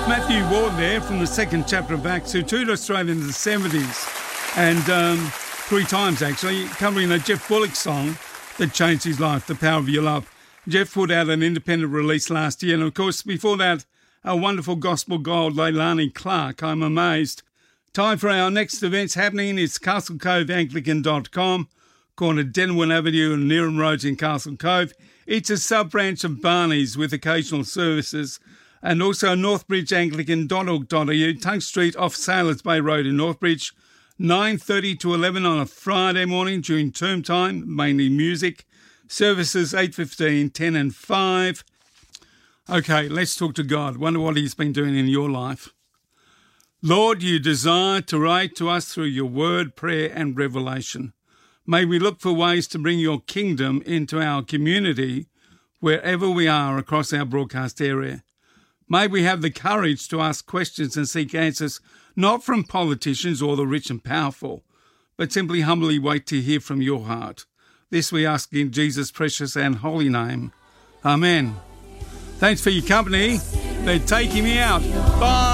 Matthew Ward there from the second chapter of Acts, who toured Australia in the 70s and 3 times actually, covering a Jeff Bullock song that changed his life, The Power of Your Love. Jeff put out an independent release last year, and of course before that, our wonderful gospel gold Leilani Clark, I'm Amazed. Time for our next events happening. It's castlecoveanglican.com, corner Denwin Avenue and Neeram Roads in Castle Cove. It's a sub-branch of Barney's with occasional services. And also northbridgeanglican.org.au, Tunk Street off Sailors Bay Road in Northbridge, 9:30 to 11 on a Friday morning during term time, mainly music. Services 8:15, 10 and 5. Okay, let's talk to God. Wonder what he's been doing in your life. Lord, you desire to write to us through your word, prayer and revelation. May we look for ways to bring your kingdom into our community wherever we are across our broadcast area. May we have the courage to ask questions and seek answers, not from politicians or the rich and powerful, but simply humbly wait to hear from your heart. This we ask in Jesus' precious and holy name. Amen. Thanks for your company. They're taking me out. Bye.